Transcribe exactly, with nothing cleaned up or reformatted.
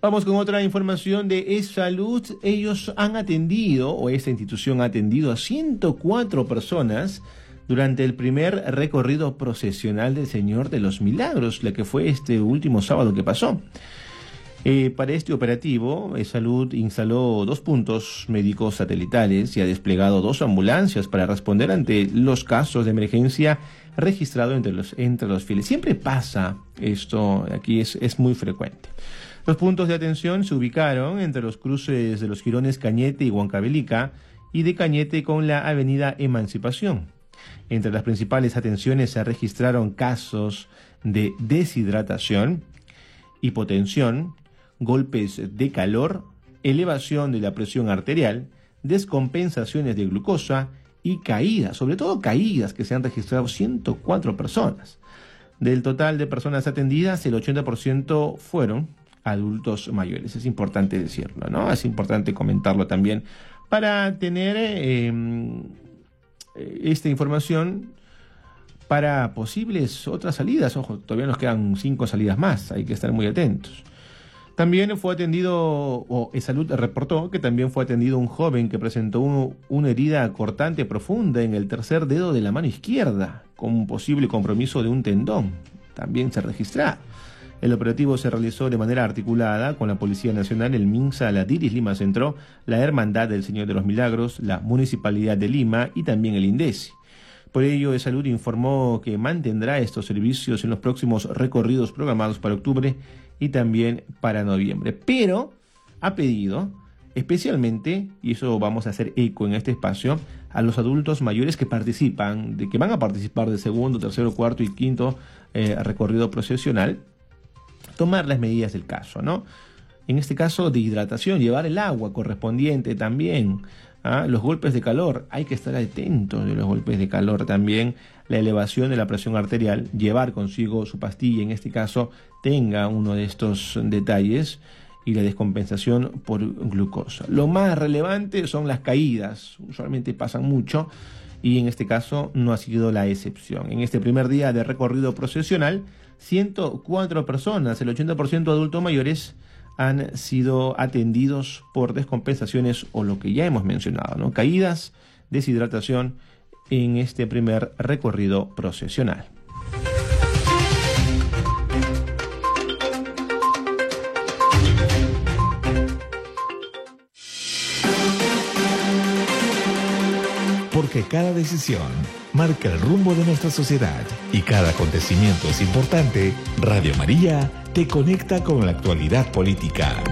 Vamos con otra información de E-Salud. Ellos han atendido, o esta institución ha atendido a ciento cuatro personas durante el primer recorrido procesional del Señor de los Milagros, la que fue este último sábado que pasó. Eh, para este operativo, E-Salud instaló dos puntos médicos satelitales y ha desplegado dos ambulancias para responder ante los casos de emergencia registrados entre los, entre los fieles. Siempre pasa esto, aquí es, es muy frecuente. Los puntos de atención se ubicaron entre los cruces de los jirones Cañete y Huancavelica y de Cañete con la avenida Emancipación. Entre las principales atenciones se registraron casos de deshidratación, hipotensión, golpes de calor, elevación de la presión arterial, descompensaciones de glucosa y caídas, sobre todo caídas que se han registrado ciento cuatro personas. Del total de personas atendidas, el ochenta por ciento fueron adultos mayores. Es importante decirlo, ¿no? Es importante comentarlo también para tener eh, esta información para posibles otras salidas. Ojo, todavía nos quedan cinco salidas más, hay que estar muy atentos. También fue atendido, o E-Salud reportó que también fue atendido un joven que presentó un, una herida cortante profunda en el tercer dedo de la mano izquierda, con un posible compromiso de un tendón. También se registró. El operativo se realizó de manera articulada con la Policía Nacional, el MINSA, la DIRIS Lima Centro, la Hermandad del Señor de los Milagros, la Municipalidad de Lima y también el INDECI. Por ello, E-Salud informó que mantendrá estos servicios en los próximos recorridos programados para octubre y también para noviembre. Pero ha pedido especialmente, y eso vamos a hacer eco en este espacio, a los adultos mayores que participan, de que van a participar del segundo, tercero, cuarto y quinto eh, recorrido procesional, tomar las medidas del caso, ¿no? En este caso de hidratación, llevar el agua correspondiente también. ¿Ah? Los golpes de calor, hay que estar atentos de los golpes de calor también, la elevación de la presión arterial, llevar consigo su pastilla, en este caso tenga uno de estos detalles, y la descompensación por glucosa. Lo más relevante son las caídas, usualmente pasan mucho y en este caso no ha sido la excepción. En este primer día de recorrido procesional, ciento cuatro personas, el ochenta por ciento adultos mayores, han sido atendidos por descompensaciones o lo que ya hemos mencionado, ¿no? Caídas, deshidratación en este primer recorrido procesional. Porque cada decisión marca el rumbo de nuestra sociedad y cada acontecimiento es importante, Radio María te conecta con la actualidad política.